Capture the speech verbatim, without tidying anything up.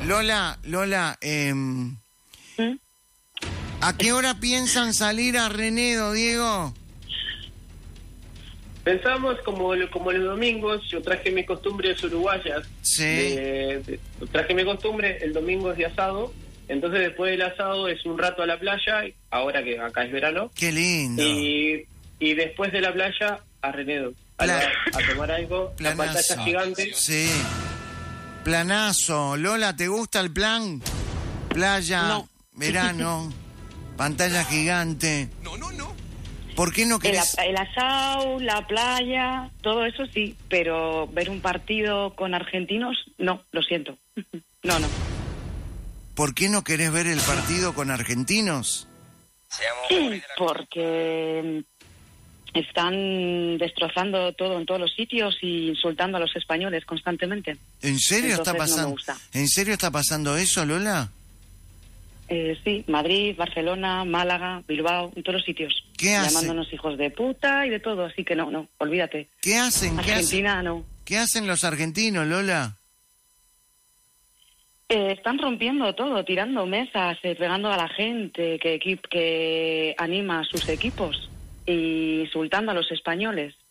Lola, Lola, eh, ¿Mm? ¿a qué hora piensan salir a Renedo, Diego? Pensamos como, como los domingos, yo traje mis costumbres uruguayas. Sí. De, de, traje mi costumbre, el domingo es de asado, entonces después del asado es un rato a la playa, ahora que acá es verano. Qué lindo. Y, y después de la playa a Renedo, a, la, a tomar algo, la pantalla gigante. Sí. Planazo. Lola, ¿te gusta el plan? Playa, no. verano, pantalla gigante. No, no, no. ¿Por qué no El, querés? el asado, la playa, todo eso sí, pero ver un partido con argentinos, no, lo siento. No, no. ¿Por qué no querés ver el partido con argentinos? Porque están destrozando todo en todos los sitios y insultando a los españoles constantemente. ¿En serio Entonces, está pasando? no me gusta. ¿En serio está pasando eso, Lola? Eh, sí, Madrid, Barcelona, Málaga, Bilbao, en todos los sitios. ¿Qué hacen? Llamándonos hijos de puta y de todo, así que no, no, olvídate. ¿Qué hacen? ¿Qué hacen? Argentina, no. ¿Qué hacen los argentinos, Lola? Eh, están rompiendo todo, tirando mesas, eh, pegando a la gente que, equi- que anima a sus equipos y insultando a los españoles.